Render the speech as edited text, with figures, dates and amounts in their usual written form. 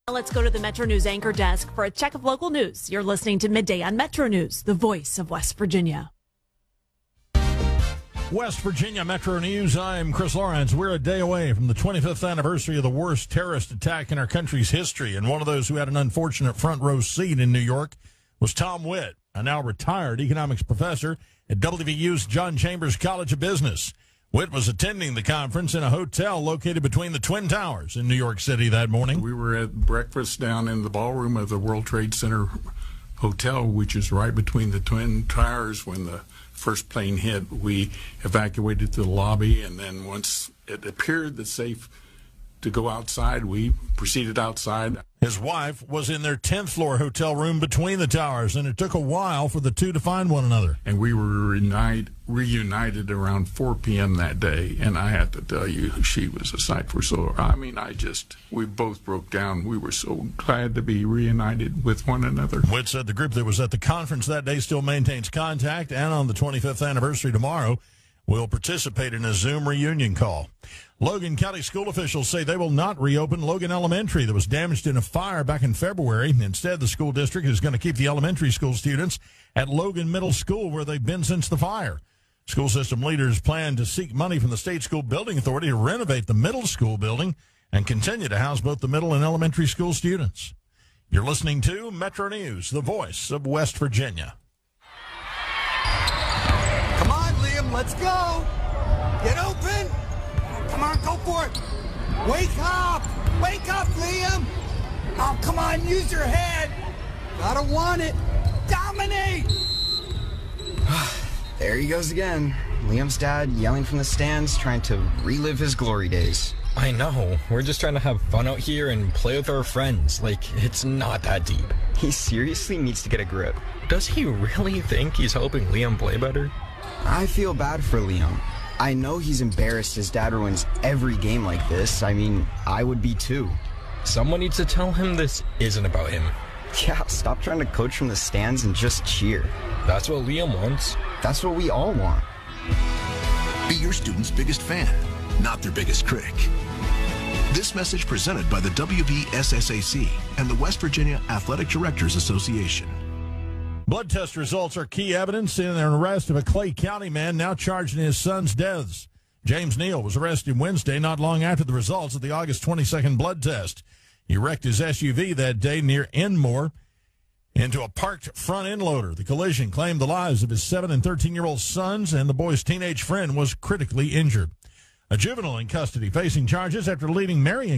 Let's go to the Metro News anchor desk for a check of local news. You're listening to Midday on Metro News, the voice of West Virginia. West Virginia Metro News. I'm Chris Lawrence. We're a day away from the 25th anniversary of the worst terrorist attack in our country's history. And one of those who had an unfortunate front row seat in New York was Tom Witt, a now retired economics professor at WVU's John Chambers College of Business. Witt was attending the conference in a hotel located between the Twin Towers in New York City that morning. We were at breakfast down in the ballroom of the World Trade Center Hotel, which is right between the Twin Towers. When the first plane hit, we evacuated to the lobby, and then once it appeared that safe to go outside, we proceeded outside. His wife was in their 10th floor hotel room between the towers, and it took a while for the two to find one another. And we were reunited around 4 p.m. that day, and I have to tell you, she was a sight for sore. I mean, we both broke down. We were so glad to be reunited with one another. Witt said the group that was at the conference that day still maintains contact, and on the 25th anniversary tomorrow, will participate in a Zoom reunion call. Logan County school officials say they will not reopen Logan Elementary that was damaged in a fire back in February. Instead, the school district is going to keep the elementary school students at Logan Middle School, where they've been since the fire. School system leaders plan to seek money from the State School Building Authority to renovate the middle school building and continue to house both the middle and elementary school students. You're listening to Metro News, the voice of West Virginia. Come on, Liam, let's go. Get open. Come on, go for it. Wake up, Liam. Oh, come on, use your head. Gotta want it. Dominate. There he goes again. Liam's dad yelling from the stands, trying to relive his glory days. I know. We're just trying to have fun out here and play with our friends. Like, it's not that deep. He seriously needs to get a grip. Does he really think he's helping Liam play better? I feel bad for Liam. I know he's embarrassed his dad ruins every game like this. I mean, I would be too. Someone needs to tell him this isn't about him. Yeah, stop trying to coach from the stands and just cheer. That's what Liam wants. That's what we all want. Be your student's biggest fan, not their biggest critic. This message presented by the WVSSAC and the West Virginia Athletic Directors Association. Blood test results are key evidence in an arrest of a Clay County man now charged in his son's deaths. James Neal was arrested Wednesday, not long after the results of the August 22nd blood test. He wrecked his SUV that day near Enmore into a parked front end loader. The collision claimed the lives of his 7 and 13-year-old sons, and the boy's teenage friend was critically injured. A juvenile in custody facing charges after leaving Marion